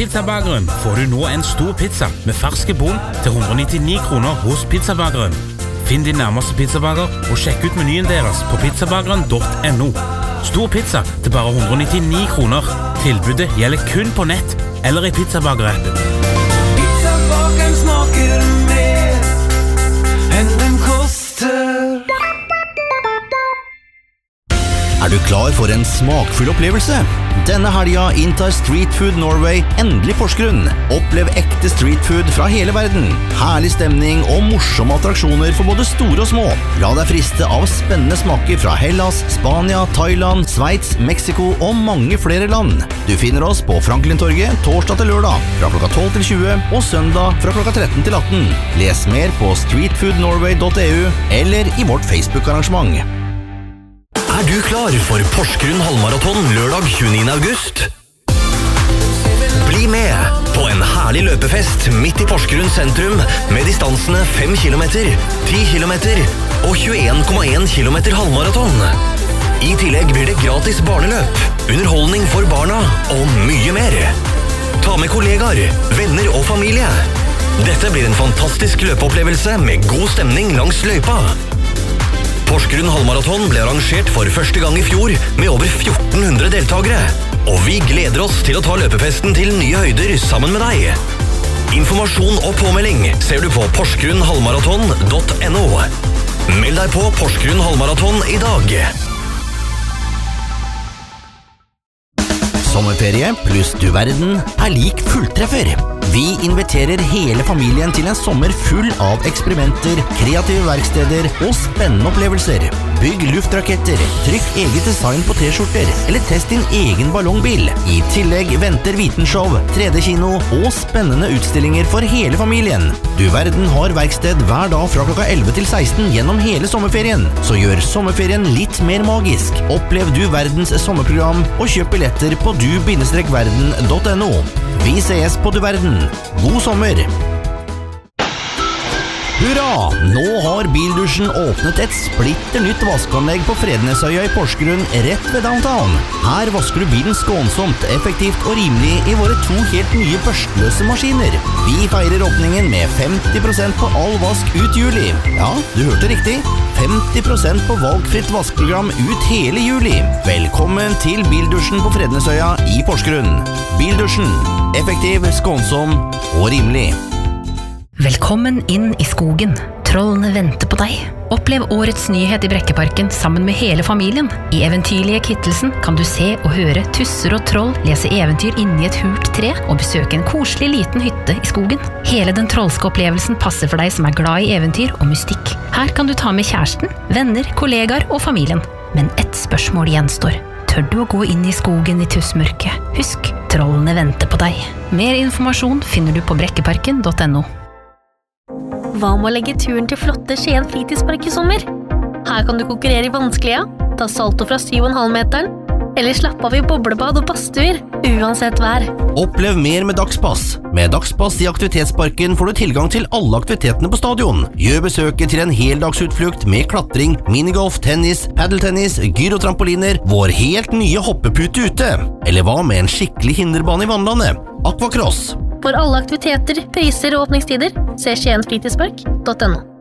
Pizzabageren får du nå en stor pizza med ferske bonn til 199 kroner hos Pizzabageren. Finn din nærmeste pizzabager og sjekk ut menyen deres på pizzabageren.no. Stor pizza til bare 199 kroner. Tilbudet gjelder kun på nett eller i Pizzabager-appen. Pizzabageren smaker mer enn den koster. Du klar for en smakfull opplevelse? Denne helga inntar Street Food Norway endelig Porsgrunn. Opplev ekte street food fra hele verden. Herlig stemning og morsomme attraksjoner for både store og små. La deg friste av spennende smaker fra Hellas, Spania, Thailand, Sveits, Mexico og mange flere land. Du finner oss på Franklintorget torsdag til lørdag fra klokka 12 til 20 og søndag fra klokka 13 til 18. Les mer på streetfoodnorway.eu eller i vårt Facebook-arrangement. Du klar for Porsgrunn halvmaraton lørdag 29. august? Bli med på en herlig løpefest midt i Porsgrunn sentrum med distansene 5 km, 10 km og 21,1 km halvmaraton. I tillegg blir det gratis barneløp, underholdning for barna og mye mer. Ta med kollegaer, venner og familie. Dette blir en fantastisk løpeopplevelse med god stemning langs løypa. Porsgrunn halvmaraton ble arrangert for første gang i fjor med over 1400 deltagere, og vi gleder oss til å ta løpefesten til nye høyder sammen med deg. Informasjon og påmelding ser du på porsgrunnhalvmaraton.no. Meld deg på Porsgrunn halvmaraton i dag. Sommerferie pluss du verden lik fulltreffer. Vi inviterer hele familien til en sommer full av eksperimenter, kreative verksteder og spennende opplevelser. Bygg luftraketter, trykk eget design på t-skjorter, eller test din egen ballongbil. I tillegg venter vitenshow, 3D-kino og spennende utstillinger for hele familien. Du verden har verksted hver dag fra klokka 11 til 16 gjennom hele sommerferien, så gjør sommerferien litt mer magisk. Opplev Du verdens sommerprogram og kjøp billetter på du-verden.no. Vi ses på Du verden. God sommer! Hurra! Nå har Bildusjen åpnet et splitter nytt vaskeanlegg på Frednesøya i Porsgrunn rett ved downtown. Her vasker du bilen skånsomt, effektivt og rimelig i våre 2 helt nye børstløse maskiner. Vi feirer åpningen med 50% på all vask ut juli. Ja, du hørte riktig. 50% på valgfritt vaskeprogram ut hele juli. Velkommen til Bildusjen på Frednesøya i Porsgrunn. Bildusjen. Effektiv, skånsom og rimelig. Velkommen inn i skogen. Trollene venter på deg. Opplev årets nyhet i Brekkeparken sammen med hele familien. I eventyrlige Kittelsen kan du se og høre tusser og troll lese eventyr inni et hult tre og besøke en koselig liten hytte i skogen. Hele den trollske opplevelsen passer for deg som er glad i eventyr og mystikk. Her kan du ta med kjæresten, venner, kollegaer og familien. Men ett spørsmål gjenstår. Tør du å gå inn i skogen i tussmørket? Husk, trollene venter på deg. Mer informasjon finner du på brekkeparken.no. Hva med å legge turen til flotte Skien fritidspark i sommer? Her kan du konkurrere i vanskelige, ta salto fra 7,5 meteren, eller slappe av i boblebad og badstuer, uansett vær. Opplev mer med Dagspass. Med Dagspass i aktivitetsparken får du tilgang til alle aktivitetene på stadion. Gjør besøket til en heldagsutflukt med klatring, minigolf, tennis, paddeltennis, gyrotrampoliner, vår helt nye hoppepute ute. Eller hva med en skikkelig hinderbane i vannlandet? Aquacross. For alle aktiviteter, priser og åpningstider, se skienfritidspark.no.